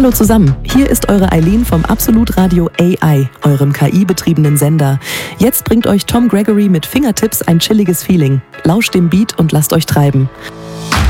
Hallo zusammen, hier ist eure Eileen vom Absolut Radio AI, eurem KI-betriebenen Sender. Jetzt bringt euch Tom Gregory mit Fingertips ein chilliges Feeling. Lauscht dem Beat und lasst euch treiben.